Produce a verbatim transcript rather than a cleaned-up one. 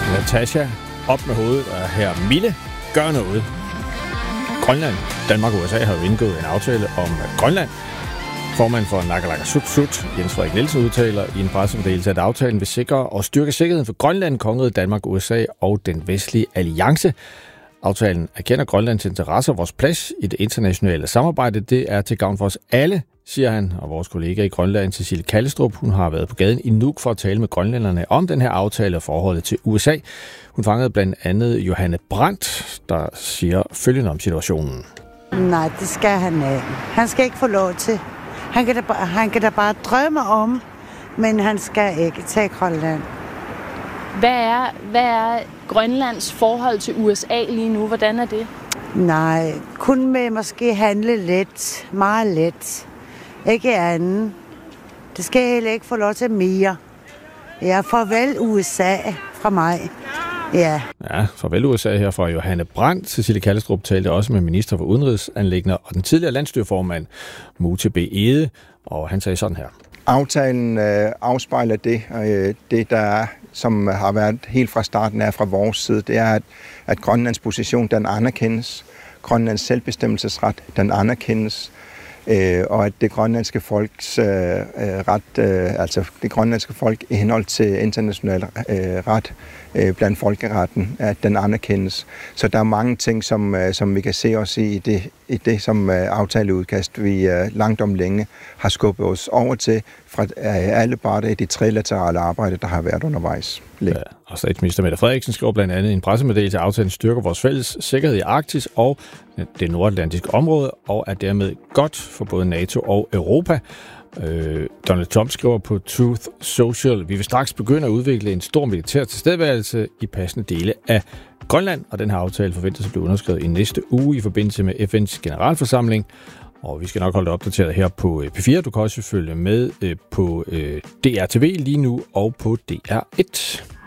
Natasha, op med hovedet, og her Mille, gør noget. Grønland, Danmark og U S A har jo indgået en aftale om Grønland. Formand for Naalakkersuisut, Jens Frederik Nielsen, udtaler i en pressemeddelelse, at aftalen vil sikre og styrke sikkerheden for Grønland, kongeriget Danmark, U S A og den vestlige alliance. Aftalen erkender Grønlands interesser og vores plads i det internationale samarbejde. Det er til gavn for os alle, siger han. Og vores kollega i Grønland, Cecilie Kallestrup, hun har været på gaden i Nuuk for at tale med grønlænderne om den her aftale og forholdet til U S A. Hun fangede blandt andet Johanne Brandt, der siger følgende om situationen. Nej, det skal han ikke. Han skal ikke få lov til. Han kan da bare, han kan da bare drømme om, men han skal ikke tage Grønland. Hvad er, hvad er Grønlands forhold til U S A lige nu? Hvordan er det? Nej, kun med måske handle lidt, meget let. Ikke andet. Det skal heller ikke få lov til mere. Ja, farvel U S A fra mig. Ja. Ja, farvel U S A her fra Johanne Brandt. Cecilie Kallestrup talte også med minister for udenrigsanliggender og den tidligere landsstyreformand Mute B. Egede, og han sagde sådan her. Aftalen øh, afspejler det, øh, det der er, som har været helt fra starten af fra vores side, det er, at, at Grønlands position, den anerkendes. Grønlands selvbestemmelsesret, den anerkendes. Øh, og at det grønlandske folks øh, ret, øh, altså det grønlandske folk i henhold til international øh, ret øh, blandt folkeretten, at den anerkendes. Så der er mange ting, som, øh, som vi kan se os i, i det, i det som øh, aftaleudkast, vi øh, langt om længe har skubbet os over til fra øh, alle parter i det trilaterale arbejde, der har været undervejs. Ja, og statsminister Mette Frederiksen skriver blandt andet i en pressemeddelelse, at aftalen styrker vores fælles sikkerhed i Arktis og det nordatlantiske område, og er dermed godt for både NATO og Europa. Øh, Donald Trump skriver på Truth Social, vi vil straks begynde at udvikle en stor militær tilstedeværelse i passende dele af Grønland, og den her aftale forventes at blive underskrevet i næste uge i forbindelse med F N's generalforsamling. Og vi skal nok holde det opdateret her på P fire. Du kan også følge med på D R T V lige nu og på D R et.